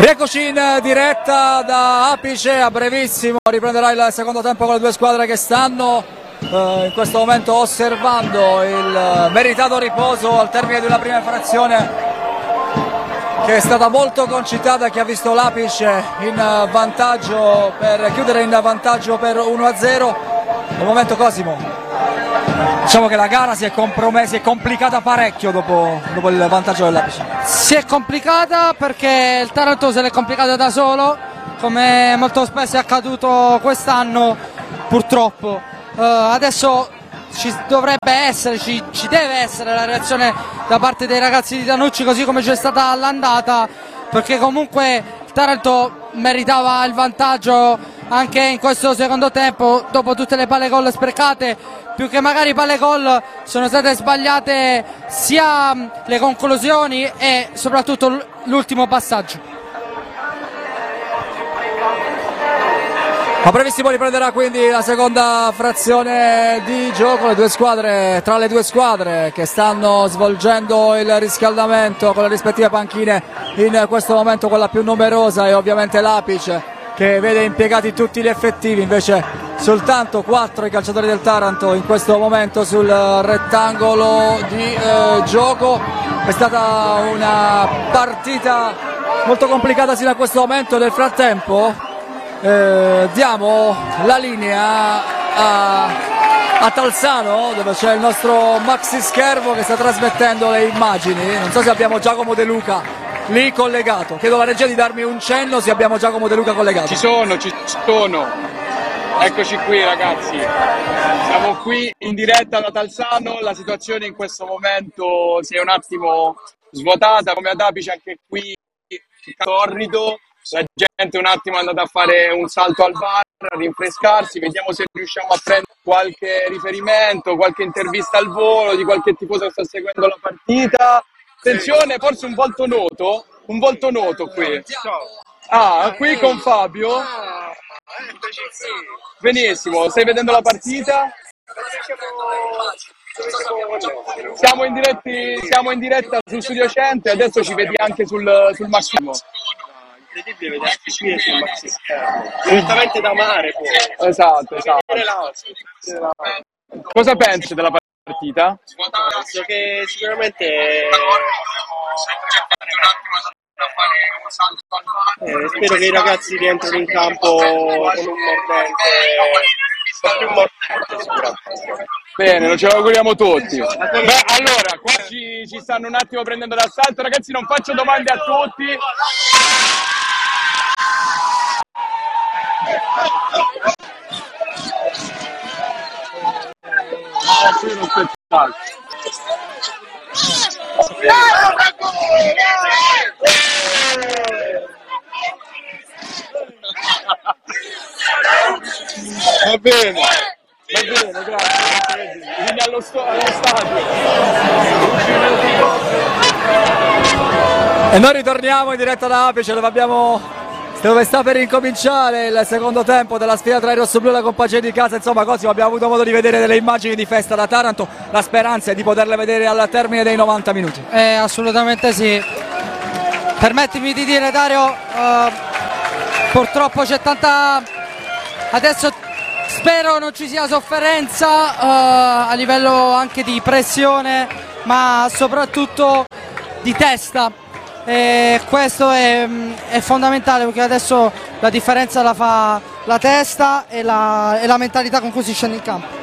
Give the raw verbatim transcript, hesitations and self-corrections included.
Rieccoci in diretta da Apice, a brevissimo riprenderà il secondo tempo con le due squadre che stanno eh, in questo momento osservando il meritato riposo al termine di una prima frazione che è stata molto concitata, che ha visto l'Apice in vantaggio per chiudere in vantaggio per uno a zero. Al momento Cosimo, diciamo che la gara si è compromessa, si è complicata parecchio dopo, dopo il vantaggio dell'Apice. Si è complicata perché il Taranto se l'è complicata da solo, come molto spesso è accaduto quest'anno purtroppo. Uh, adesso ci dovrebbe essere, ci, ci deve essere la reazione da parte dei ragazzi di Tanucci, così come c'è stata all'andata, perché comunque il Taranto meritava il vantaggio anche in questo secondo tempo, dopo tutte le palle gol sprecate. Più che magari palle gol sono state sbagliate sia le conclusioni e soprattutto l'ultimo passaggio. A brevissimo riprenderà quindi la seconda frazione di gioco, le due squadre, tra le due squadre che stanno svolgendo il riscaldamento con le rispettive panchine, in questo momento quella più numerosa è ovviamente l'Apice, che vede impiegati tutti gli effettivi, invece soltanto quattro i calciatori del Taranto in questo momento sul rettangolo di eh, gioco. È stata una partita molto complicata sino a questo momento. Nel frattempo eh, diamo la linea a, a Talzano, dove c'è il nostro Maxi Schervo che sta trasmettendo le immagini. Non so se abbiamo Giacomo De Luca lì collegato. Chiedo alla regia di darmi un cenno se abbiamo Giacomo De Luca collegato. Ci sono, ci sono. Eccoci qui ragazzi, siamo qui in diretta da Talzano. La situazione in questo momento si è un attimo svuotata, come ad Apice anche qui torrido. La gente un attimo è andata a fare un salto al bar, a rinfrescarsi. Vediamo se riusciamo a prendere qualche riferimento, qualche intervista al volo di qualche tifoso che sta seguendo la partita. Attenzione, forse un volto noto, un volto noto qui. Ah, qui con Fabio. Benissimo, stai vedendo la partita? Siamo in, diretti, siamo in diretta su Studio cento e adesso ci vedi anche sul, sul Massimo. Incredibile vederti qui sul Maxi Schermo, direttamente da mare poi. Esatto, esatto. Cosa pensi della partita? Penso che sicuramente eh, spero che i ragazzi rientrino in campo con un mordente, più mordente sicuramente. Bene, lo ce lo auguriamo tutti. Beh, allora, qua ci, ci stanno un attimo prendendo d'assalto. Ragazzi, non faccio domande a tutti. Ah, qui uno spettacolo. Va bene, va bene, grazie. Quindi allo, sto, allo stadio. E noi ritorniamo in diretta da Apice, dove abbiamo dove sta per incominciare il secondo tempo della sfida tra i rossoblù e la compagnia di casa. Insomma, così abbiamo avuto modo di vedere delle immagini di festa da Taranto. La speranza è di poterle vedere al termine dei novanta minuti. Eh, assolutamente sì. Permettimi di dire, Dario, eh, purtroppo c'è tanta... Adesso spero non ci sia sofferenza eh, a livello anche di pressione, ma soprattutto di testa. E questo è, è fondamentale, perché adesso la differenza la fa la testa e la, e la mentalità con cui si scende in campo.